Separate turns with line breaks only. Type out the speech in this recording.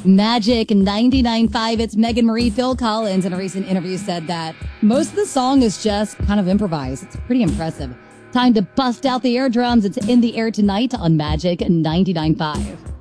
Magic 99.5. It's Megan Marie. Phil Collins in a recent interview said that most of the song is just kind of improvised. It's pretty impressive. Time to bust out the air drums. It's In the Air Tonight on Magic 99.5.